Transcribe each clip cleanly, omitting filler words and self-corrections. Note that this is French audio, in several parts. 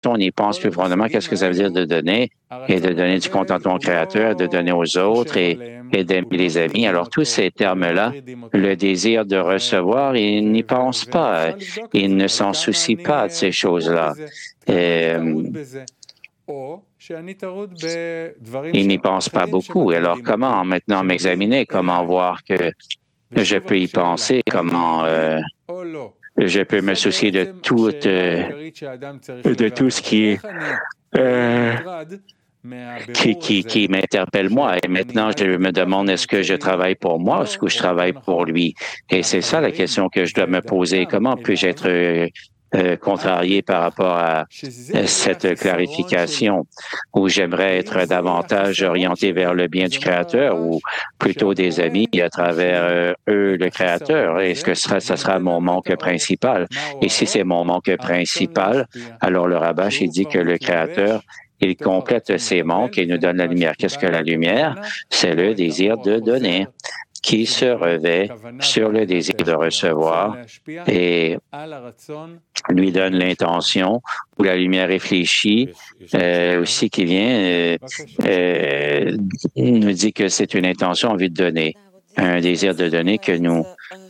on y pense plus profondément qu'est-ce que ça veut dire de donner et de donner du contentement au Créateur, de donner aux autres et d'aimer les amis. Alors, tous ces termes-là, le désir de recevoir, ils n'y pensent pas. Ils ne s'en soucient pas de ces choses-là. Ils n'y pensent pas beaucoup. Alors, comment maintenant m'examiner? Comment voir que je peux y penser? Comment je peux me soucier de tout ce qui m'interpelle moi. Et maintenant, je me demande, est-ce que je travaille pour moi ou est-ce que je travaille pour lui? Et c'est ça la question que je dois me poser. Comment puis-je être contrarié par rapport à cette clarification où j'aimerais être davantage orienté vers le bien du Créateur ou plutôt des amis à travers eux, le Créateur? Est-ce que ça sera mon manque principal? Et si c'est mon manque principal, alors le Rabbah, il dit que le Créateur, il complète ses manques et nous donne la lumière. Qu'est-ce que la lumière? C'est le désir de donner qui se revêt sur le désir de recevoir et lui donne l'intention où la lumière réfléchie aussi qui vient nous dit que c'est une intention envie de donner, un désir de donner que nous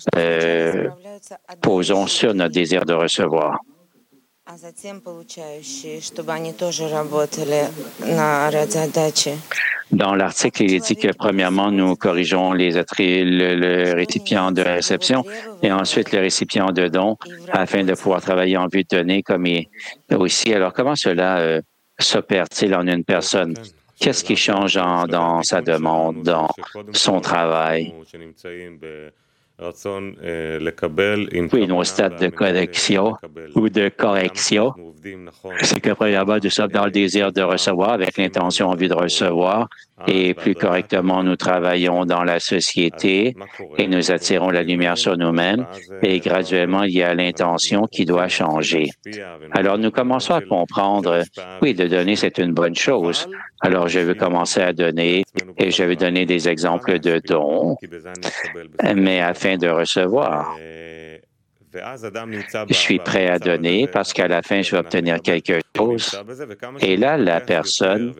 posons sur notre désir de recevoir. Dans l'article, il est dit que premièrement, nous corrigeons le récipient de réception et ensuite le récipient de don afin de pouvoir travailler en vue de donner comme aussi. Alors, comment cela s'opère-t-il en une personne? Qu'est-ce qui change dans sa demande, dans son travail? Oui, nos stades de connexion ou de correction, c'est que premièrement, nous sommes dans le désir de recevoir avec l'intention envie de recevoir et plus correctement, nous travaillons dans la société et nous attirons la lumière sur nous-mêmes et graduellement, il y a l'intention qui doit changer. Alors, nous commençons à comprendre, oui, de donner, c'est une bonne chose. Alors, je veux commencer à donner et je vais donner des exemples de dons, mais afin de recevoir. Je suis prêt à donner parce qu'à la fin, je vais obtenir quelque chose. Et là, la personne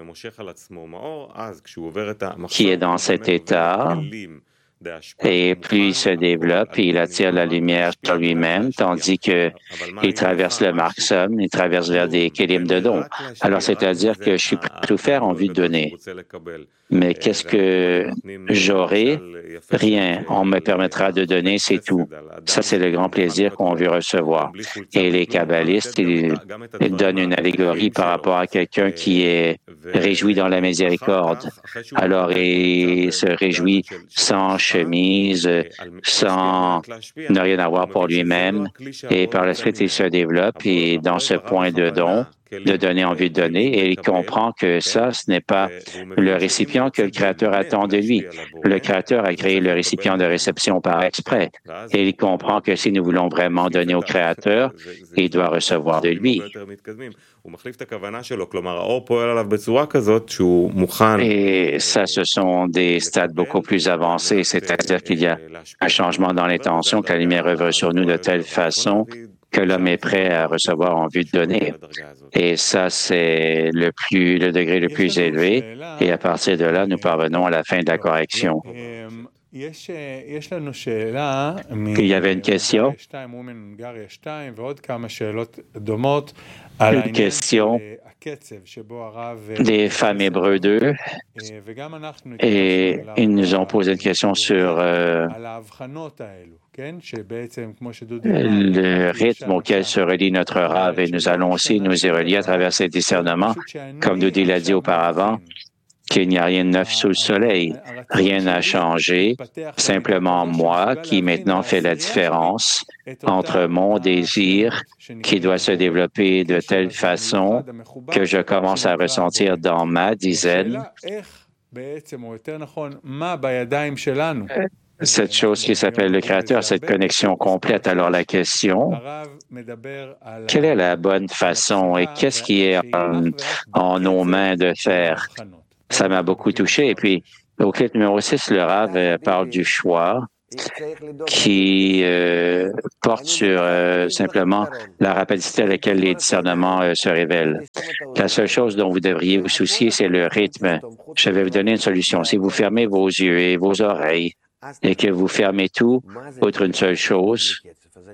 qui est dans cet état, et plus il se développe, il attire la lumière sur lui-même, tandis qu'il traverse le Marksum, il traverse vers des kélim de dons. Alors, c'est-à-dire que je suis prêt à tout faire en vue de donner. Mais qu'est-ce que j'aurai? Rien. On me permettra de donner, c'est tout. Ça, c'est le grand plaisir qu'on veut recevoir. Et les kabbalistes, ils donnent une allégorie par rapport à quelqu'un qui est réjoui dans la miséricorde. Alors, il se réjouit sans chemise, sans ne rien avoir pour lui-même. Et par la suite, il se développe et dans ce point de don, de donner envie de donner, et il comprend que ça, ce n'est pas le récipient que le Créateur attend de lui. Le Créateur a créé le récipient de réception par exprès, et il comprend que si nous voulons vraiment donner au Créateur, il doit recevoir de lui. Et ça, ce sont des stades beaucoup plus avancés, c'est-à-dire qu'il y a un changement dans l'intention, que la lumière œuvre sur nous de telle façon que l'homme est prêt à recevoir en vue de donner. Et ça, c'est le degré le plus élevé. Et à partir de là, nous parvenons à la fin de la correction. Il y avait une question. Une question des femmes hébreux 2. Et ils nous ont posé une question sur le rythme auquel se relie notre rave. Et nous allons aussi nous y relier à travers ces discernements. Comme Doudi l'a dit auparavant, qu'il n'y a rien de neuf sous le soleil. Rien n'a changé. Simplement moi qui maintenant fait la différence entre mon désir qui doit se développer de telle façon que je commence à ressentir dans ma dizaine cette chose qui s'appelle le Créateur, cette connexion complète. Alors la question, quelle est la bonne façon et qu'est-ce qui est en nos mains de faire? Ça m'a beaucoup touché. Et puis, au clip numéro 6, le Rav parle du choix qui porte sur simplement la rapidité à laquelle les discernements se révèlent. La seule chose dont vous devriez vous soucier, c'est le rythme. Je vais vous donner une solution. Si vous fermez vos yeux et vos oreilles et que vous fermez tout, outre une seule chose,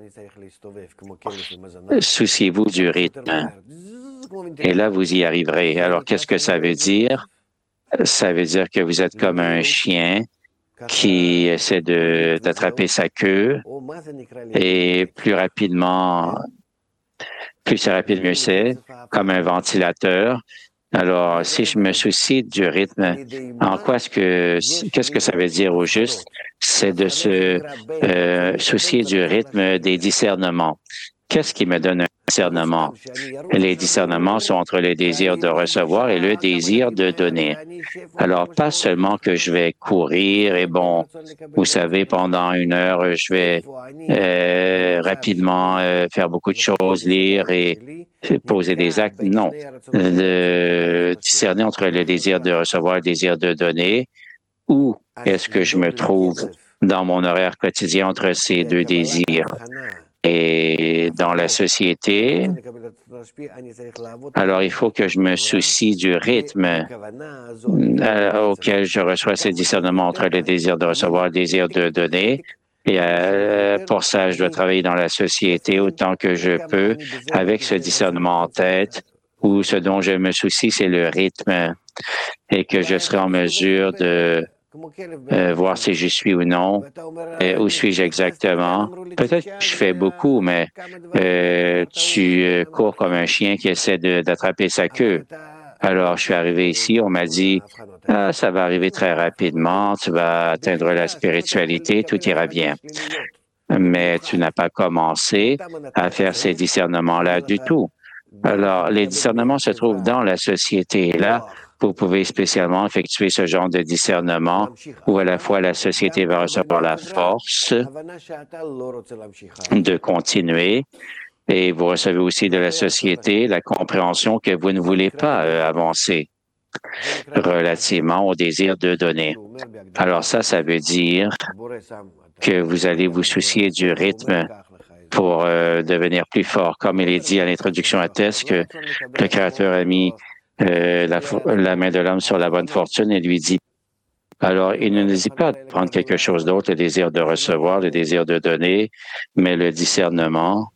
souciez-vous du rythme. Et là, vous y arriverez. Alors, qu'est-ce que ça veut dire? Ça veut dire que vous êtes comme un chien qui essaie d'attraper sa queue et plus rapidement, plus c'est rapide, mieux c'est, comme un ventilateur. Alors, si je me soucie du rythme, qu'est-ce que ça veut dire au juste? C'est de se soucier du rythme des discernements. Qu'est-ce qui me donne un discernement? Les discernements sont entre le désir de recevoir et le désir de donner. Alors, pas seulement que je vais courir et bon, vous savez, pendant 1 heure, je vais rapidement faire beaucoup de choses, lire et poser des actes. Non. De discerner entre le désir de recevoir et le désir de donner. Où est-ce que je me trouve dans mon horaire quotidien entre ces deux désirs? Et dans la société, alors il faut que je me soucie du rythme auquel je reçois ces discernements entre le désir de recevoir et le désir de donner. Et pour ça, je dois travailler dans la société autant que je peux avec ce discernement en tête, où ce dont je me soucie, c'est le rythme et que je serai en mesure de voir si je suis ou non, où suis-je exactement. Peut-être que je fais beaucoup, mais tu cours comme un chien qui essaie d'attraper sa queue. Alors, je suis arrivé ici, on m'a dit, ah, ça va arriver très rapidement, tu vas atteindre la spiritualité, tout ira bien. Mais tu n'as pas commencé à faire ces discernements-là du tout. Alors, les discernements se trouvent dans la société. Et là, vous pouvez spécialement effectuer ce genre de discernement où à la fois la société va recevoir la force de continuer et vous recevez aussi de la société la compréhension que vous ne voulez pas avancer relativement au désir de donner. Alors ça veut dire que vous allez vous soucier du rythme pour devenir plus fort. Comme il est dit à l'introduction à Thèse que le Créateur a mis la main de l'homme sur la bonne fortune et lui dit, alors il ne nous dit pas de prendre quelque chose d'autre, le désir de recevoir, le désir de donner, mais le discernement.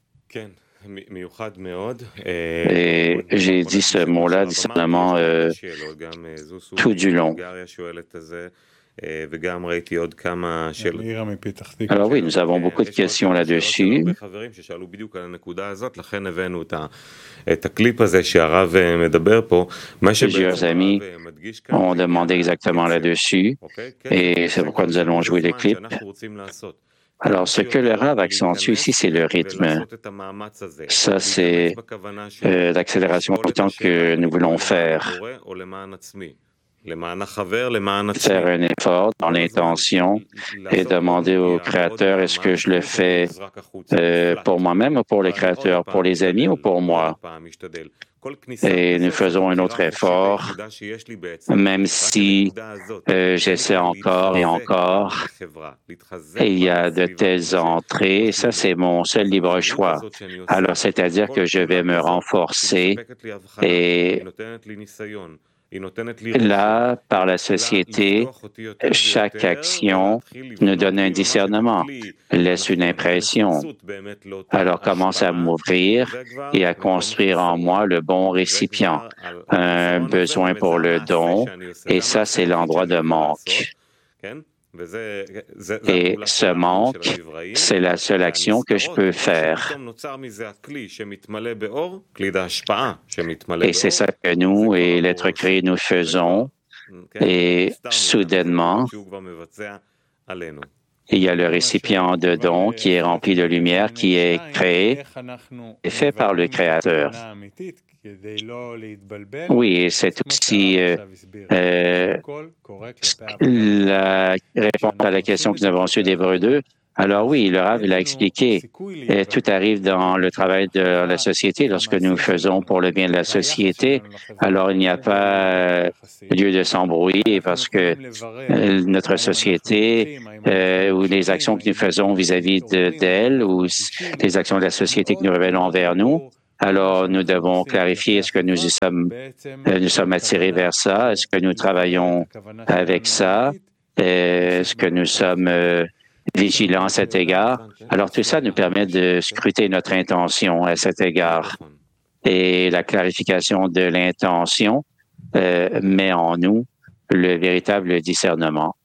Et j'ai dit ce mot-là, discernement, tout du long. Alors oui, nous avons beaucoup de questions là-dessus. Plusieurs amis ont demandé exactement là-dessus et c'est pourquoi nous allons jouer le clip. Alors, ce que le Rav accentue ici, c'est le rythme. Ça, c'est l'accélération du temps que nous voulons faire. Faire un effort dans l'intention et demander au Créateur, est-ce que je le fais pour moi-même ou pour le Créateur, pour les amis ou pour moi? Et nous faisons un autre effort, même si j'essaie encore et encore. Et il y a de telles entrées, et ça, c'est mon seul libre choix. Alors, c'est-à-dire que je vais me renforcer et là, par la société, chaque action nous donne un discernement, laisse une impression. Alors, commence à m'ouvrir et à construire en moi le bon récipient, un besoin pour le don, et ça, c'est l'endroit de manque. Et ce manque, c'est la seule action que je peux faire. Et c'est ça que nous et l'être créé, nous faisons. Et soudainement, il y a le récipient de don qui est rempli de lumière, qui est créé et fait par le Créateur. Oui, et c'est aussi la réponse à la question que nous avons reçue d'Hébreux 2. Alors oui, le Rav l'a expliqué. Tout arrive dans le travail de la société. Lorsque nous faisons pour le bien de la société, alors il n'y a pas lieu de s'embrouiller parce que notre société ou les actions que nous faisons vis-à-vis d'elle ou les actions de la société que nous révélons envers nous, alors nous devons clarifier est-ce que nous sommes attirés vers ça, est-ce que nous travaillons avec ça, est-ce que nous sommes vigilants à cet égard. Alors tout ça nous permet de scruter notre intention à cet égard. Et la clarification de l'intention met en nous le véritable discernement.